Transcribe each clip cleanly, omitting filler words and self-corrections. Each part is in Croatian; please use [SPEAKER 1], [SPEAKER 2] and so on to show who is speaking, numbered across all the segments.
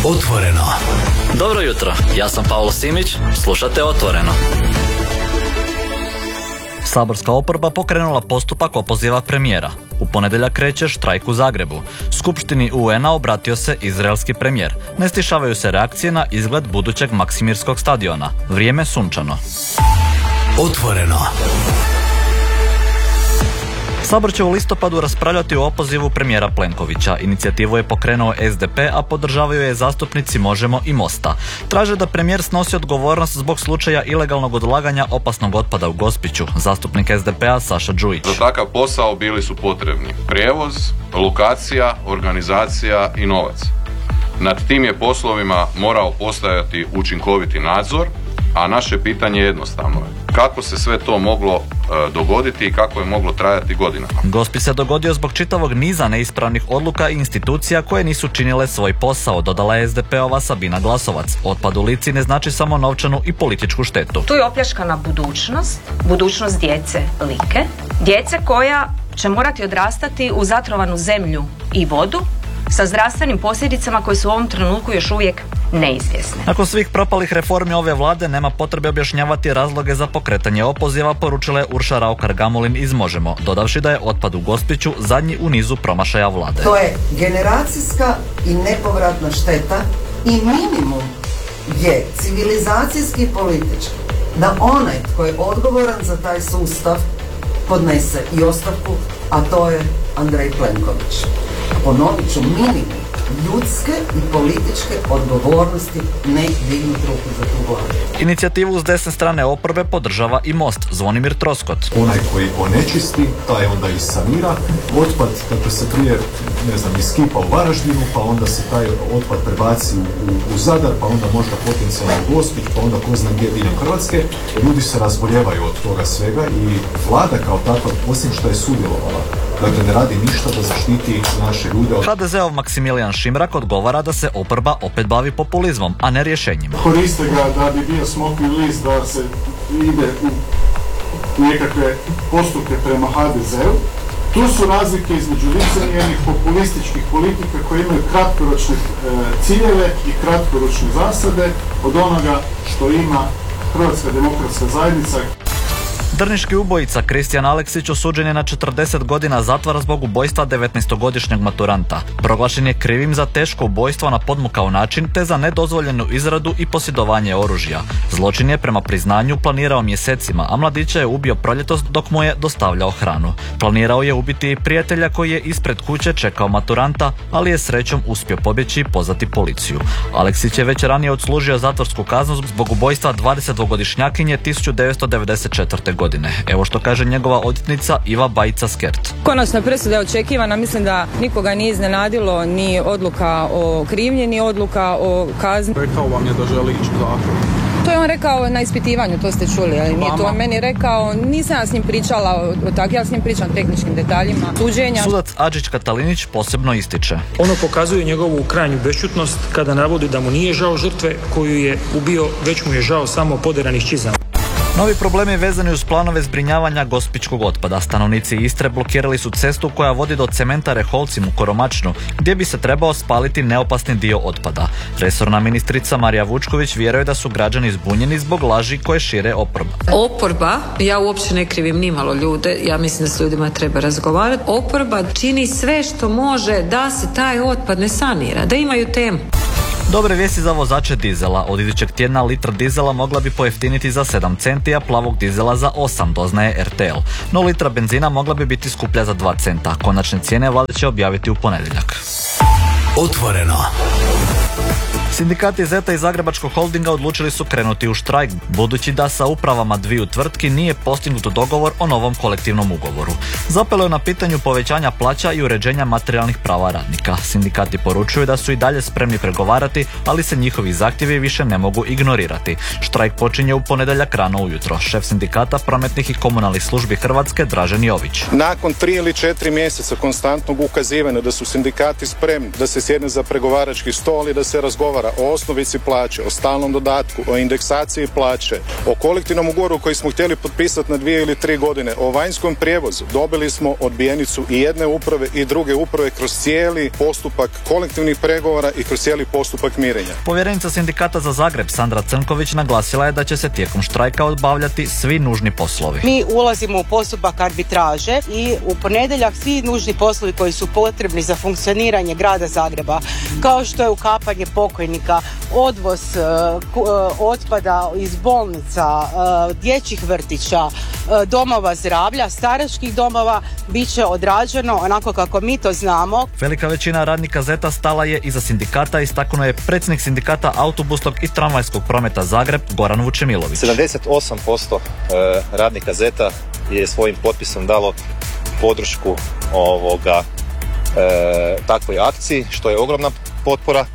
[SPEAKER 1] Otvoreno.
[SPEAKER 2] Dobro jutro, ja sam Pavlo Simić, slušate Otvoreno. Saborska oporba pokrenula postupak opoziva premijera. U ponedjeljak kreće štrajk u Zagrebu. Skupštini UN-a obratio se izraelski premijer. Ne stišavaju se reakcije na izgled budućeg Maksimirskog stadiona. Vrijeme sunčano.
[SPEAKER 1] Otvoreno.
[SPEAKER 2] Sabor će u listopadu raspravljati o opozivu premijera Plenkovića. Inicijativu je pokrenuo SDP, a podržavaju je zastupnici Možemo i Mosta. Traže da premijer snosi odgovornost zbog slučaja ilegalnog odlaganja opasnog otpada u Gospiću. Zastupnik SDP-a Saša Đujić.
[SPEAKER 3] Za takav posao bili su potrebni prijevoz, lokacija, organizacija i novac. Nad tim je poslovima morao postojati učinkoviti nadzor, a naše pitanje je jednostavno. Kako se sve to moglo dogoditi i kako je moglo trajati godinama?
[SPEAKER 2] Gospić se dogodio zbog čitavog niza neispravnih odluka i institucija koje nisu činile svoj posao, dodala je SDP-ova Sabina Glasovac. Otpad u Lici ne znači samo novčanu i političku štetu.
[SPEAKER 4] Tu je opljačkana budućnost djece Like, djece koja će morati odrastati u zatrovanu zemlju i vodu, sa zdravstvenim posljedicama koje su u ovom trenutku još uvijek neizvjesne.
[SPEAKER 2] Nakon svih propalih reformi ove vlade nema potrebe objašnjavati razloge za pokretanje opoziva, poručila je Urša Raukar-Gamulin iz Možemo, dodavši da je otpad u Gospiću zadnji u nizu promašaja vlade.
[SPEAKER 5] To je generacijska i nepovratna šteta i minimum je civilizacijski i politički da onaj tko je odgovoran za taj sustav podnese i ostavku, a to je Andrej Plenković. Ponovit ću, minimum ljudske i političke odgovornosti, ne dignut ruku za tu vladu.
[SPEAKER 2] Inicijativu s desne strane oporbe podržava i Most, Zvonimir Troskot.
[SPEAKER 6] Onaj koji onečisti, taj onda i sanira. Otpad, kako se prije, iskipa u Varaždinu, pa onda se taj otpad prebaci u Zadar, pa onda možda potencijalno u Gospić, pa onda ko zna gdje diljem Hrvatske. Ljudi se razboljevaju od toga svega i vlada kao takva, osim što je sudjelovala, dakle ne radi ništa da zaštiti naše ljude.
[SPEAKER 2] HDZ-ov Maksimilijan Šimrak odgovara da se oporba opet bavi populizmom, a ne rješenjima.
[SPEAKER 7] Koriste ga da bi bio smokvi list, da se ide u nekakve postupke prema HDZ-u. Tu su razlike između licemjernih populističkih politika koje imaju kratkoročne ciljeve i kratkoročne zasade od onoga što ima Hrvatska demokratska zajednica.
[SPEAKER 2] Drniški ubojica Kristijan Aleksić osuđen je na 40 godina zatvora zbog ubojstva 19-godišnjeg maturanta. Proglašen je krivim za teško ubojstvo na podmukao način te za nedozvoljenu izradu i posjedovanje oružja. Zločin je prema priznanju planirao mjesecima, a mladića je ubio proljetos dok mu je dostavljao hranu. Planirao je ubiti i prijatelja koji je ispred kuće čekao maturanta, ali je srećom uspio pobjeći i pozvati policiju. Aleksić je već ranije odslužio zatvorsku kaznu zbog ubojstva 22-godišnjakinje 1994. godine. Evo što kaže njegova odvjetnica Iva Bajica-Skert.
[SPEAKER 8] Konačna presuda je očekivana, mislim da nikoga nije iznenadilo ni odluka o krivnji, ni odluka o kazni.
[SPEAKER 7] Rekao vam je da želi ići u zatvor.
[SPEAKER 8] To je on rekao na ispitivanju, to ste čuli, ali nije to on meni rekao, nisam ja s njim pričala o tak, ja s njim pričam tehničkim detaljima suđenja.
[SPEAKER 2] Sudac Adžić Katalinić posebno ističe.
[SPEAKER 9] Ono pokazuje njegovu krajnju bešćutnost kada navodi da mu nije žao žrtve koju je ubio, već mu je žao samo poderanih čizama.
[SPEAKER 2] Novi problemi vezani uz planove zbrinjavanja gospićkog otpada. Stanovnici Istre blokirali su cestu koja vodi do cementa Reholcim u Koromačnu, gdje bi se trebao spaliti neopasni dio otpada. Resorna ministrica Marija Vučković vjeruje da su građani zbunjeni zbog laži koje šire oporba.
[SPEAKER 10] Oporba, ja uopće ne krivim nimalo ljude, ja mislim da s ljudima treba razgovarati. Oporba čini sve što može da se taj otpad ne sanira, da imaju temu.
[SPEAKER 2] Dobre vijesti za vozače dizela. Od idućeg tjedna litra dizela mogla bi pojeftiniti za 7 centi, a plavog dizela za 8, doznaje RTL. No litra benzina mogla bi biti skuplja za 2 centa. Konačne cijene vlada će objaviti u ponedjeljak.
[SPEAKER 1] Otvoreno.
[SPEAKER 2] Sindikati Zeta i Zagrebačkog holdinga odlučili su krenuti u štrajk, budući da sa upravama dviju tvrtki nije postignut dogovor o novom kolektivnom ugovoru. Zapelo je na pitanju povećanja plaća i uređenja materijalnih prava radnika. Sindikati poručuju da su i dalje spremni pregovarati, ali se njihovi zahtjevi više ne mogu ignorirati. Štrajk počinje u ponedjeljak rano ujutro. Šef sindikata prometnih i komunalnih službi Hrvatske Dražen Jović.
[SPEAKER 11] Nakon 3 ili 4 mjeseca konstantnog ukazivanja da su sindikati spremni da se sjedne za pregovarački stol i da da se razgovara o osnovici plaće, o stalnom dodatku, o indeksaciji plaće, o kolektivnom ugovoru koji smo htjeli potpisati na 2 ili 3 godine, o vanjskom prijevozu, dobili smo odbijenicu i jedne uprave i druge uprave kroz cijeli postupak kolektivnih pregovora i kroz cijeli postupak mirenja.
[SPEAKER 2] Povjerenica sindikata za Zagreb Sandra Crnković naglasila je da će se tijekom štrajka obavljati svi nužni poslovi.
[SPEAKER 12] Mi ulazimo u postupak arbitraže i u ponedjeljak svi nužni poslovi koji su potrebni za funkcioniranje grada Zagreba, kao što je ukapanje pokojnika, odvoz otpada iz bolnica, dječjih vrtića, domova zdravlja, staračkih domova, bit će odrađeno onako kako mi to znamo.
[SPEAKER 2] Velika većina radnika ZET-a stala je iza sindikata, istaknuo je predsjednik sindikata autobusnog i tramvajskog prometa Zagreb Goran Vučemilović.
[SPEAKER 13] 78% radnika ZET-a je svojim potpisom dalo podršku takvoj akciji, što je ogromna potpora,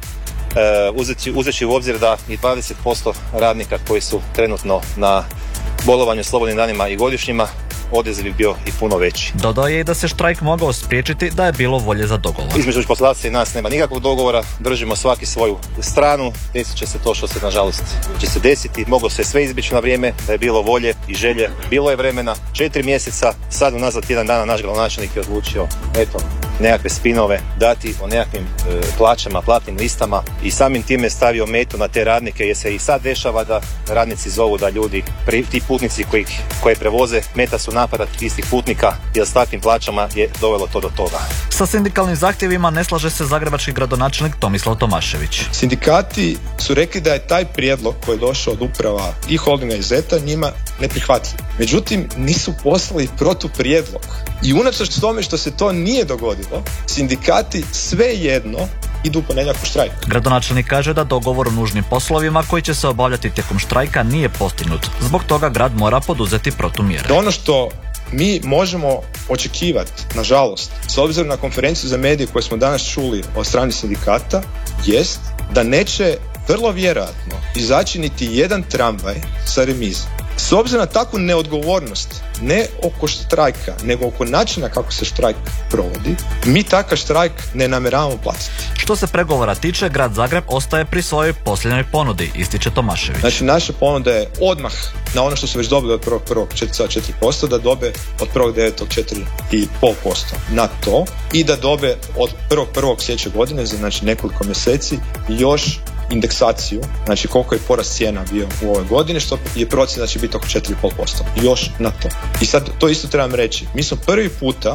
[SPEAKER 13] uzeći u obzir da i 20% radnika koji su trenutno na bolovanju, slobodnim danima i godišnjima, odaziv bi bio i puno veći.
[SPEAKER 2] Dodao je i da se štrajk mogao spriječiti da je bilo volje za dogovor.
[SPEAKER 13] Između poslodavca i nas nema nikakvog dogovora, držimo svaki svoju stranu, desit će se to što se nažalost će se desiti. Moglo se sve izbjeći na vrijeme, da je bilo volje i želje, bilo je vremena, 4 mjeseca, sad unazad tjedan dana naš gradonačelnik je odlučio, nekakve spinove dati o nekakvim plaćama, platnim listama i samim time stavio metu na te radnike, jer se i sad dešava da radnici zovu da ljudi, ti putnici koje prevoze, meta su napada istih putnika, jer s takvim plaćama je dovelo to do toga.
[SPEAKER 2] Sa sindikalnim zahtjevima ne slaže se zagrebački gradonačelnik Tomislav Tomašević.
[SPEAKER 14] Sindikati su rekli da je taj prijedlog koji je došao od uprava i holdinga i ZET-a njima neprihvatljiv. Međutim, nisu poslali protuprijedlog. I unatoč tome što se to nije dogodilo, sindikati svejedno idu u ponedjeljak u štrajk.
[SPEAKER 2] Gradonačelnik kaže da dogovor o nužnim poslovima koji će se obavljati tijekom štrajka nije postignut. Zbog toga grad mora poduzeti protumjere.
[SPEAKER 14] Ono što mi možemo očekivati, nažalost, s obzirom na konferenciju za medije koju smo danas čuli od strane sindikata, jest da neće vrlo vjerojatno izaći niti jedan tramvaj sa remizom. S obzirom na takvu neodgovornost, ne oko štrajka, nego oko načina kako se štrajk provodi, mi takav štrajk ne namjeravamo platiti.
[SPEAKER 2] Što se pregovora tiče, grad Zagreb ostaje pri svojoj posljednjoj ponudi, ističe Tomašević.
[SPEAKER 14] Znači, naša ponuda je odmah na ono što su već dobili od 1.1. 4,4%, da dobe od 1.9. 4,5% na to i da dobe od 1.1. sljedeće godine, znači nekoliko mjeseci, još indeksaciju, znači koliko je porast cijena bio u ovoj godini, što je procjena da će biti oko 4,5%. Još na to. I sad to isto trebam reći. Mi smo prvi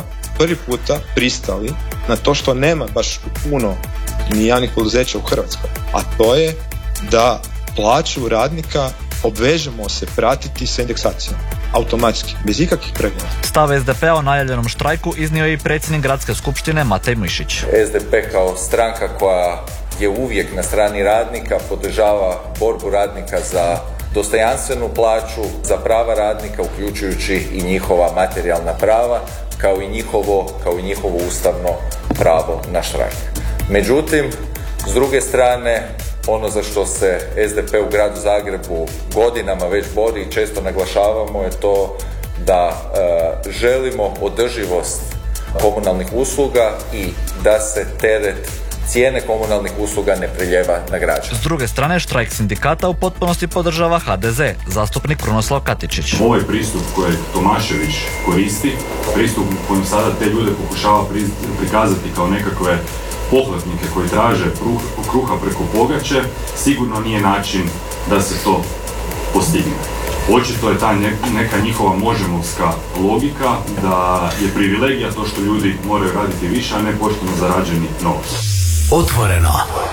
[SPEAKER 14] puta pristali na to što nema baš puno ni javnih poduzeća u Hrvatskoj. A to je da plaću radnika obvežemo se pratiti sa indeksacijom. Automatski, bez ikakvih pregovora.
[SPEAKER 2] Stav SDP-a o najavljenom štrajku iznio je i predsjednik gradske skupštine Matej Mišić.
[SPEAKER 15] SDP kao stranka koja je uvijek na strani radnika, podržava borbu radnika za dostojanstvenu plaću, za prava radnika, uključujući i njihova materijalna prava, kao i njihovo ustavno pravo na štrajk. Međutim, s druge strane, ono za što se SDP u gradu Zagrebu godinama već bori i često naglašavamo je to da želimo održivost komunalnih usluga i da se teret cijene komunalnih usluga ne preljeva na građane.
[SPEAKER 2] S druge strane, štrajk sindikata u potpunosti podržava HDZ, zastupnik Krunoslav Katičić.
[SPEAKER 16] Ovaj pristup koji Tomašević koristi, pristup kojim sada te ljude pokušava prikazati kao nekakve pohlepnike koji traže kruha preko pogače, sigurno nije način da se to postigne. Očito je ta neka njihova možemovska logika da je privilegija to što ljudi moraju raditi više, a ne pošteno zarađeni novac.
[SPEAKER 1] Otvoreno.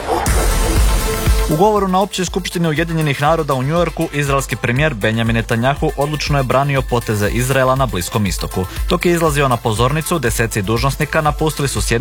[SPEAKER 2] U govoru na općoj skupštini Ujedinjenih naroda u New Yorku, izraelski premijer Benjamin Netanjahu odlučno je branio poteze Izraela na Bliskom istoku. Dok je izlazio na pozornicu, deseci dužnosnika napustili su sjednicu